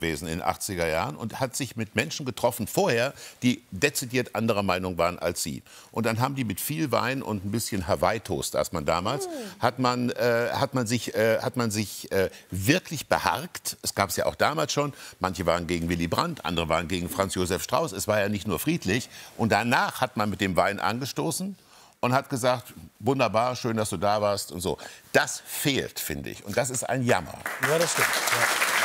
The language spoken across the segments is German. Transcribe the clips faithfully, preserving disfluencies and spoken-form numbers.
gewesen in den achtziger Jahren und hat sich mit Menschen getroffen vorher, die dezidiert anderer Meinung waren als sie. Und dann haben die mit viel Wein und ein bisschen Hawaii-Toast, als man damals, mm. hat man, äh, hat man sich, äh, hat man sich äh, wirklich beharkt. Es gab es ja auch damals schon. Manche waren gegen Willy Brandt, andere waren gegen Franz Josef Strauß. Es war ja nicht nur friedlich. Und danach hat man mit dem Wein angestoßen und hat gesagt, wunderbar, schön, dass du da warst und so. Das fehlt, finde ich. Und das ist ein Jammer. Ja, das stimmt. Ja.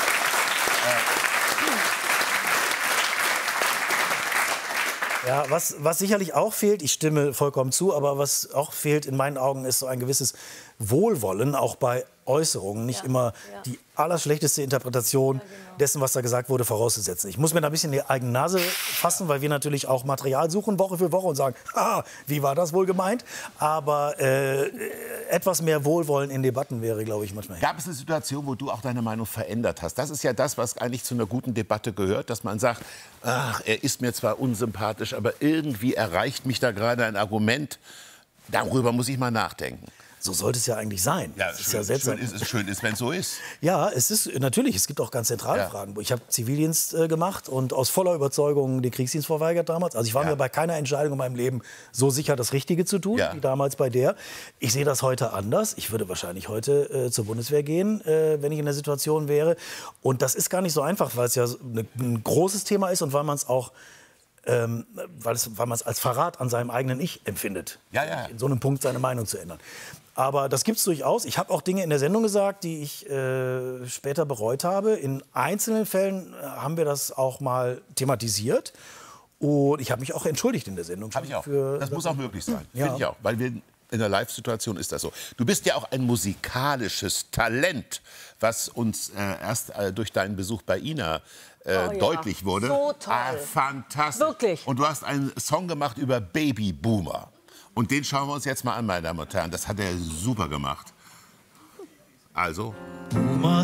Ja, was, was sicherlich auch fehlt, ich stimme vollkommen zu, aber was auch fehlt in meinen Augen ist so ein gewisses Wohlwollen, auch bei Äußerungen, nicht ja, immer ja. die allerschlechteste Interpretation ja, genau. dessen, was da gesagt wurde, vorauszusetzen. Ich muss mir da ein bisschen die eigene Nase fassen, weil wir natürlich auch Material suchen, Woche für Woche und sagen, ah, wie war das wohl gemeint? Aber äh, etwas mehr Wohlwollen in Debatten wäre, glaube ich, manchmal. Gab es eine Situation, wo du auch deine Meinung verändert hast? Das ist ja das, was eigentlich zu einer guten Debatte gehört, dass man sagt, ach, er ist mir zwar unsympathisch, aber irgendwie erreicht mich da gerade ein Argument, darüber muss ich mal nachdenken. So sollte es ja eigentlich sein. Ja, das schön, ist ja seltsam. Schön ist es, schön ist, wenn es so ist. Ja, es ist natürlich. Es gibt auch ganz zentrale ja. Fragen. Ich habe Zivildienst äh, gemacht und aus voller Überzeugung den Kriegsdienst verweigert damals. Also ich war ja. mir bei keiner Entscheidung in meinem Leben so sicher, das Richtige zu tun, ja. wie damals bei der. Ich sehe das heute anders. Ich würde wahrscheinlich heute äh, zur Bundeswehr gehen, äh, wenn ich in der Situation wäre. Und das ist gar nicht so einfach, weil es ja ne, ein großes Thema ist und weil man es auch Ähm, weil, es, weil man es als Verrat an seinem eigenen Ich empfindet, ja, ja. in so einem Punkt seine Meinung zu ändern. Aber das gibt es durchaus. Ich habe auch Dinge in der Sendung gesagt, die ich äh, später bereut habe. In einzelnen Fällen haben wir das auch mal thematisiert. Und ich habe mich auch entschuldigt in der Sendung. Habe ich auch. Für, das muss auch möglich sein. Ja. Finde ich auch. Weil wir in der Live-Situation ist das so. Du bist ja auch ein musikalisches Talent, was uns äh, erst äh, durch deinen Besuch bei Ina äh, oh, ja. deutlich wurde. So toll. Ah, fantastisch. Wirklich. Und du hast einen Song gemacht über Babyboomer. Und den schauen wir uns jetzt mal an, meine Damen und Herren. Das hat er super gemacht. Also. Boomer